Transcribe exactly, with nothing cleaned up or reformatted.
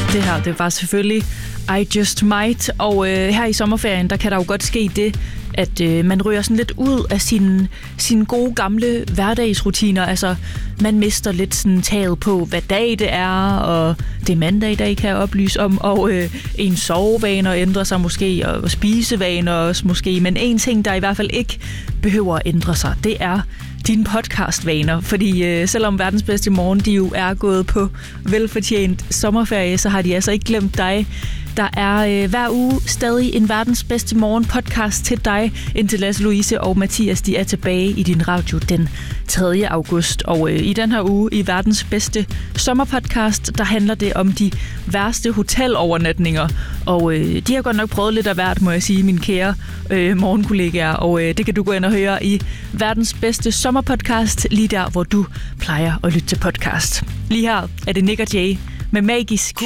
Det her, det var selvfølgelig I Just Might, og øh, her i sommerferien, der kan der jo godt ske det, at øh, man ryger sådan lidt ud af sine, sine gode gamle hverdagsrutiner. Altså, man mister lidt sådan taget på, hvad dag det er, og det er mandag i dag, kan jeg oplyse om, og øh, ens sovevaner ændrer sig måske, og spisevaner også måske, men en ting, der i hvert fald ikke behøver at ændre sig, det er dine podcastvaner, fordi øh, selvom Verdens Bedste Morgen, de jo er gået på velfortjent sommerferie, så har de altså ikke glemt dig. Der er øh, hver uge stadig en Verdens Bedste Morgen podcast til dig, indtil Lasse Louise og Mathias, de er tilbage i din radio den tredje august. Og øh, i den her uge i Verdens Bedste Sommerpodcast, der handler det om de værste hotelovernatninger. Og øh, de har godt nok prøvet lidt af hvert, må jeg sige, mine kære øh, morgenkollegaer. Og øh, det kan du gå ind og høre i Verdens Bedste Sommerpodcast, lige der, hvor du plejer at lytte til podcast. Lige her er det Nick og Jay med Magisk.